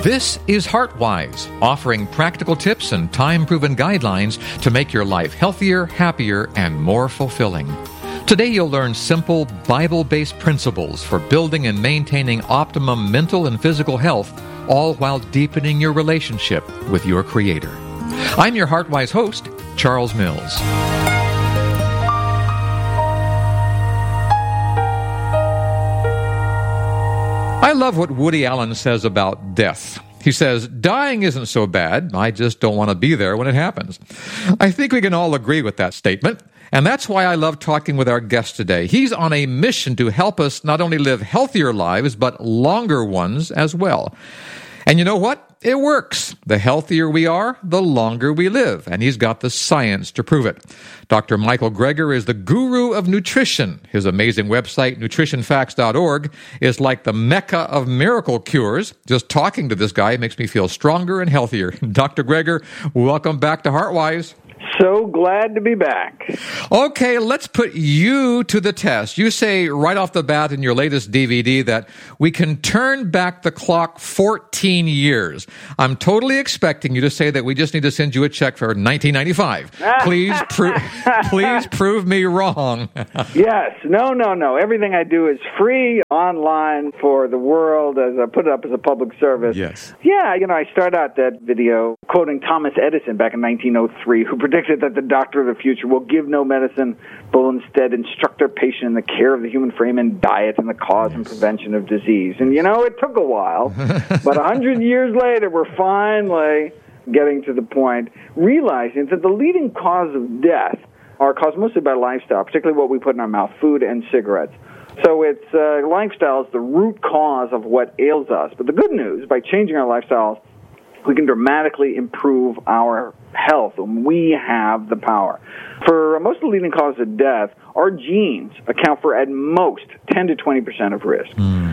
This is HeartWise, offering practical tips and time-proven guidelines to make your life healthier, happier, and more fulfilling. Today you'll learn simple, Bible-based principles for building and maintaining optimum mental and physical health, all while deepening your relationship with your Creator. I'm your HeartWise host, Charles Mills. I love what Woody Allen says about death. He says, dying isn't so bad. I just don't want to be there when it happens. I think we can all agree with that statement. And that's why I love talking with our guest today. He's on a mission to help us not only live healthier lives, but longer ones as well. And you know what? It works. The healthier we are, the longer we live. And he's got the science to prove it. Dr. Michael Greger is the guru of nutrition. His amazing website, nutritionfacts.org, is like the mecca of miracle cures. Just talking to this guy makes me feel stronger and healthier. Dr. Greger, welcome back to HeartWise. So glad to be back. Okay, let's put you to the test. You say right off the bat in your latest DVD that we can turn back the clock 14 years. I'm totally expecting you to say that we just need to send you a check for $19.95. Please prove me wrong. Yes. No. Everything I do is free online for the world as I put it up as a public service. Yes. Yeah, I started out that video quoting Thomas Edison back in 1903, who predicted that the doctor of the future will give no medicine, but will instead instruct their patient in the care of the human frame and diet and the cause and prevention of disease. And, it took a while, but 100 years later, we're finally getting to the point, realizing that the leading cause of death are caused mostly by lifestyle, particularly what we put in our mouth, food and cigarettes. So it's lifestyle is the root cause of what ails us. But the good news, by changing our lifestyles, we can dramatically improve our health, and we have the power. For most of the leading causes of death, our genes account for at most 10 to 20% of risk.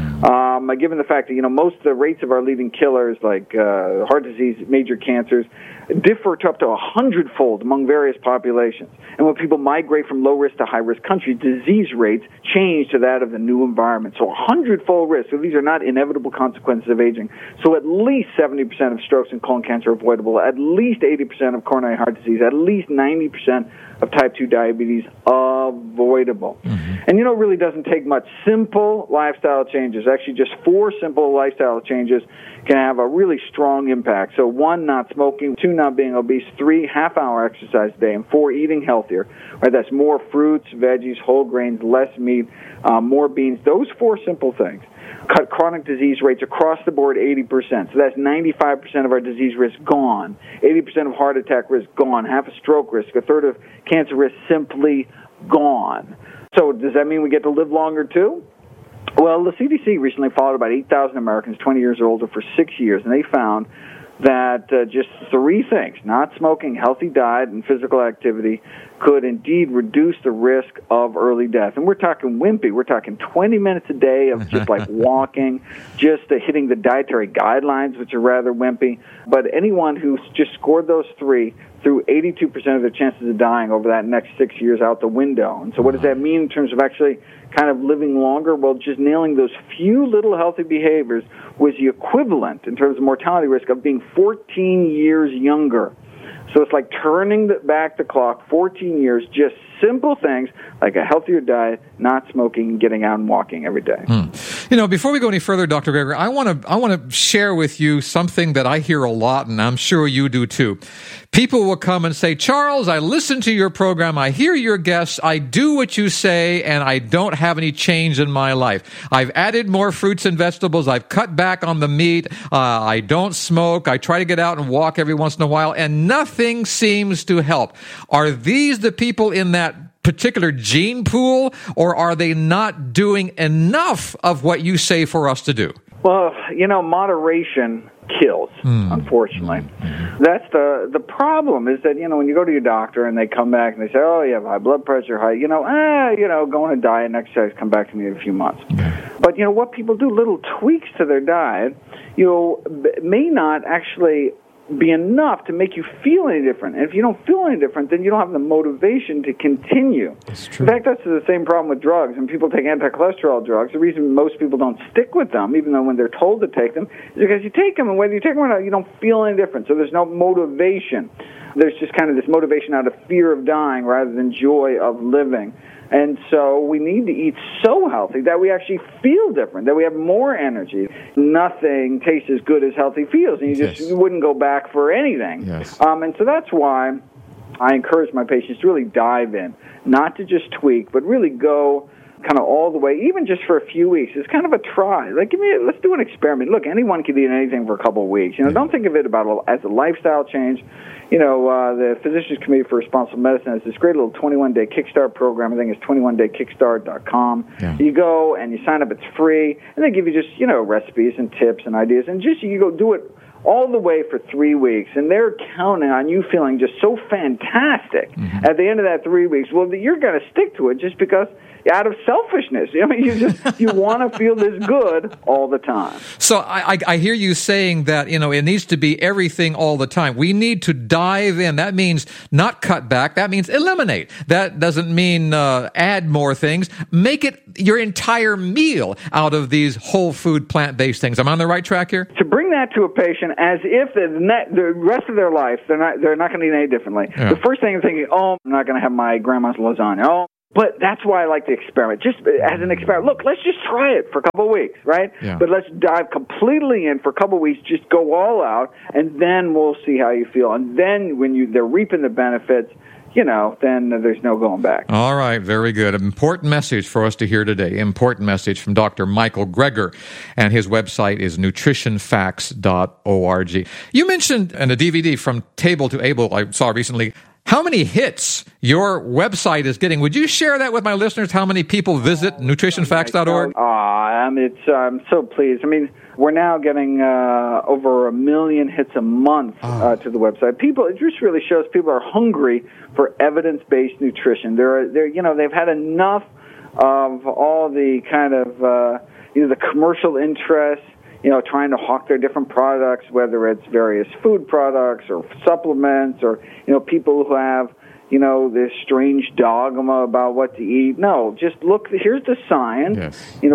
Given the fact that, most of the rates of our leading killers, like heart disease, major cancers, differ to up to 100-fold among various populations. And when people migrate from low-risk to high-risk countries, disease rates change to that of the new environment. So 100-fold risk. So these are not inevitable consequences of aging. So at least 70% of strokes and colon cancer are avoidable, at least 80% of coronary heart disease, at least 90% of type 2 diabetes avoidable. And it really doesn't take much. Simple lifestyle changes, actually just 4 simple lifestyle changes, can have a really strong impact. So 1, not smoking, 2, not being obese, 3, half-hour exercise a day, and 4, eating healthier. Right, that's more fruits, veggies, whole grains, less meat, more beans. Those 4 simple things cut chronic disease rates across the board 80%. So that's 95% of our disease risk gone, 80% of heart attack risk gone, half a stroke risk, a third of cancer risk simply gone. So does that mean we get to live longer too? Well, the CDC recently followed about 8,000 Americans 20 years or older for 6 years, and they found that just 3 things, not smoking, healthy diet, and physical activity, could indeed reduce the risk of early death. And we're talking wimpy. We're talking 20 minutes a day of just like walking, just hitting the dietary guidelines, which are rather wimpy. But anyone who's just scored those 3 threw 82% of their chances of dying over that next 6 years out the window. And so what does that mean in terms of actually kind of living longer? Well, just nailing those few little healthy behaviors was the equivalent in terms of mortality risk of being 14 years younger. So it's like turning back the clock 14 years, just simple things like a healthier diet, not smoking, and getting out and walking every day. Before we go any further, Dr. Greger, I want to share with you something that I hear a lot, and I'm sure you do too. People will come and say, Charles, I listen to your program, I hear your guests, I do what you say, and I don't have any change in my life. I've added more fruits and vegetables, I've cut back on the meat, I don't smoke, I try to get out and walk every once in a while, and nothing seems to help. Are these the people in that particular gene pool, or are they not doing enough of what you say for us to do? Well, moderation kills, unfortunately. That's the problem is that, when you go to your doctor and they come back and they say, oh, you have high blood pressure, go on a diet and exercise, come back to me in a few months. But, what people do, little tweaks to their diet, may not actually be enough to make you feel any different. And if you don't feel any different, then you don't have the motivation to continue. That's true. In fact, that's the same problem with drugs. When people take anti-cholesterol drugs, the reason most people don't stick with them, even though when they're told to take them, is because you take them, and whether you take them or not, you don't feel any different. So there's no motivation. There's just kind of this motivation out of fear of dying rather than joy of living. And so we need to eat so healthy that we actually feel different, that we have more energy. Nothing tastes as good as healthy feels, and you wouldn't go back for anything. Yes. And so that's why I encourage my patients to really dive in, not to just tweak, but really go kind of all the way, even just for a few weeks. It's kind of a try. Like, let's do an experiment. Look, anyone can eat anything for a couple of weeks. Don't think of it as a lifestyle change. The Physicians Committee for Responsible Medicine has this great little 21-day Kickstart program. I think it's 21daykickstart.com. Yeah. You go and you sign up. It's free, and they give you just recipes and tips and ideas, and just you go do it all the way for 3 weeks, and they're counting on you feeling just so fantastic at the end of that 3 weeks. Well, you're going to stick to it just because out of selfishness. You want to feel this good all the time. So I hear you saying that, it needs to be everything all the time. We need to dive in. That means not cut back. That means eliminate. That doesn't mean add more things. Make it your entire meal out of these whole food, plant-based things. Am I on the right track here? To bring that to a patient as if the rest of their life, they're not going to eat any differently. Yeah. The first thing they're thinking, I'm not going to have my grandma's lasagna. But that's why I like to experiment. Just as an experiment. Look, let's just try it for a couple of weeks, right? Yeah. But let's dive completely in for a couple of weeks, just go all out, and then we'll see how you feel. And then when they're reaping the benefits, then there's no going back. All right, very good. Important message for us to hear today. Important message from Dr. Michael Greger, and his website is nutritionfacts.org. You mentioned in a DVD From Table to Able I saw recently how many hits your website is getting. Would you share that with my listeners, how many people visit nutritionfacts.org? I'm so pleased. We're now getting over 1 million hits a month to the website. It just really shows people are hungry for evidence-based nutrition. They've had enough of all the kind of the commercial interests, trying to hawk their different products, whether it's various food products or supplements or, people who have, this strange dogma about what to eat. No, just look, here's the science. Yes.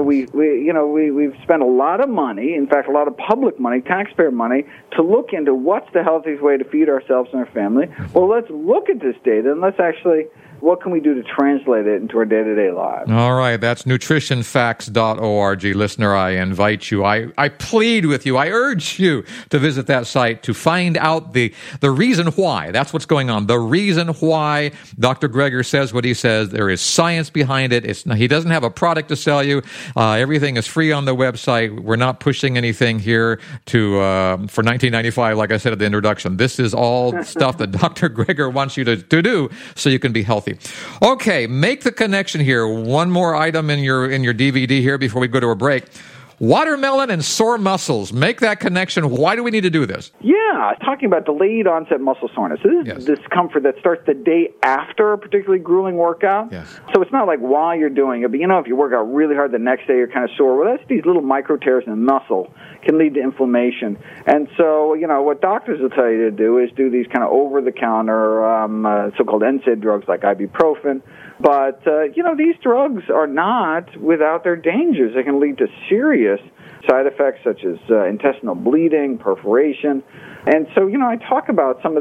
We've spent a lot of money, in fact, a lot of public money, taxpayer money, to look into what's the healthiest way to feed ourselves and our family. Well, let's look at this data and let's actually, what can we do to translate it into our day-to-day lives? All right, that's nutritionfacts.org. Listener, I invite you, I plead with you, I urge you to visit that site to find out the reason why. That's what's going on. The reason why Dr. Greger says what he says. There is science behind it. He doesn't have a product to sell you. Everything is free on the website. We're not pushing anything here for $19.95, like I said at the introduction. This is all stuff that Dr. Greger wants you to do so you can be healthy. Okay, make the connection here. One more item in your DVD here before we go to a break. Watermelon and sore muscles. Make that connection. Why do we need to do this? Yeah, talking about delayed onset muscle soreness. This is discomfort that starts the day after a particularly grueling workout. Yes. So it's not like while you're doing it, but if you work out really hard the next day, you're kind of sore. Well, that's these little micro tears in the muscle can lead to inflammation. And so, what doctors will tell you to do is do these kind of over-the-counter so-called NSAID drugs like ibuprofen. But, these drugs are not without their dangers. They can lead to serious side effects such as intestinal bleeding, perforation. And so, I talk about some of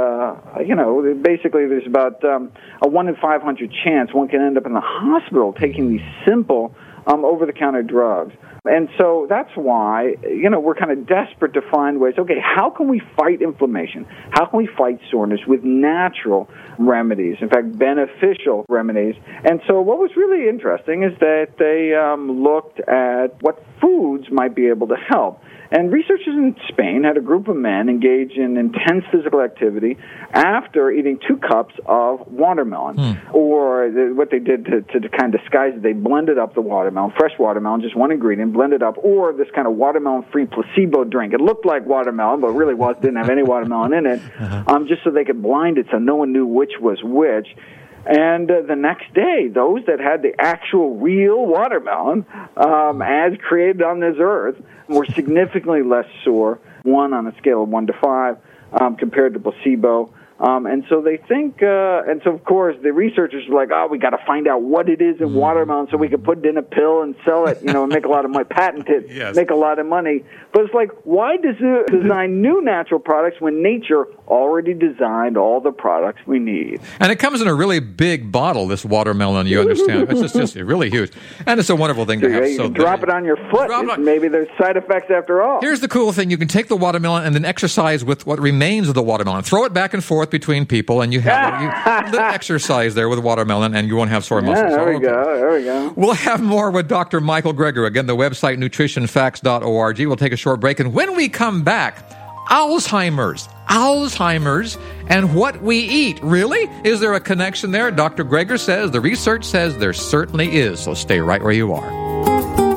the, basically there's about a 1 in 500 chance one can end up in the hospital taking these simple over-the-counter drugs. And so that's why, we're kind of desperate to find ways, okay, how can we fight inflammation? How can we fight soreness with natural remedies, in fact, beneficial remedies? And so what was really interesting is that they looked at what foods might be able to help. And researchers in Spain had a group of men engage in intense physical activity after eating 2 cups of watermelon. Or what they did to kind of disguise it, they blended up the watermelon, fresh watermelon, just one ingredient, blended up, or this kind of watermelon-free placebo drink. It looked like watermelon, but really didn't have any watermelon in it, just so they could blind it so no one knew which was which. And the next day, those that had the actual real watermelon, as created on this earth, were significantly less sore, 1 on a scale of 1 to 5. compared to placebo. And so they think, and so of course the researchers are like, we got to find out what it is in watermelon so we can put it in a pill and sell it, and make a lot of money, patent it, yes. make a lot of money. But it's like, why does it design new natural products when nature already designed all the products we need? And it comes in a really big bottle, this watermelon, you understand. It's just really huge. And it's a wonderful thing to have. You can drop it on your foot. Maybe there's side effects after all. Here's the cool thing. You can take the watermelon and then exercise with what remains of the watermelon. Throw it back and forth between people, and you have exercise there with watermelon, and you won't have sore muscles. There we go. We'll have more with Dr. Michael Greger. Again, the website, nutritionfacts.org. We'll take a short break, and when we come back, Alzheimer's, and what we eat. Really? Is there a connection there? Dr. Greger says, the research says there certainly is. So stay right where you are.